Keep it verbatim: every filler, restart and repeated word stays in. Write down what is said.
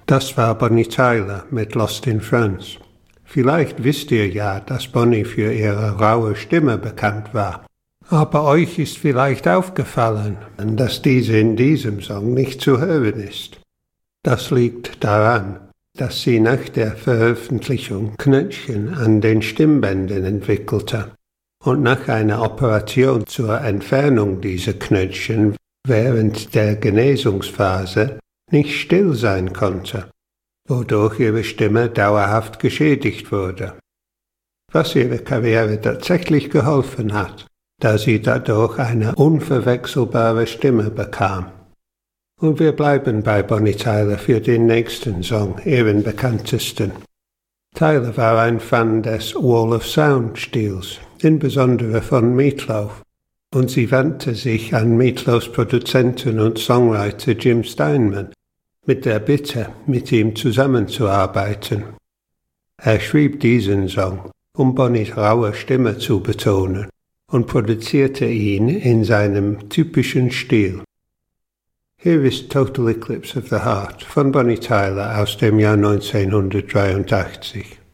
Das war Bonnie Tyler mit Lost in France. Vielleicht wisst ihr ja, dass Bonnie für ihre raue Stimme bekannt war. Aber euch ist vielleicht aufgefallen, dass diese in diesem Song nicht zu hören ist. Das liegt daran, dass sie nach der Veröffentlichung Knötchen an den Stimmbändern entwickelte und nach einer Operation zur Entfernung dieser Knötchen während der Genesungsphase nicht still sein konnte, wodurch ihre Stimme dauerhaft geschädigt wurde, was ihrer Karriere tatsächlich geholfen hat, da sie dadurch eine unverwechselbare Stimme bekam. Und wir bleiben bei Bonnie Tyler für den nächsten Song, ihren bekanntesten. Tyler war ein Fan des Wall of Sound-Stils, insbesondere von Meatloaf, und sie wandte sich an Meatloafs Produzenten und Songwriter Jim Steinman mit der Bitte, mit ihm zusammenzuarbeiten. Er schrieb diesen Song, um Bonnies raue Stimme zu betonen, und produzierte ihn in seinem typischen Stil. Hier ist Total Eclipse of the Heart von Bonnie Tyler aus dem Jahr neunzehnhundertdreiundachtzig.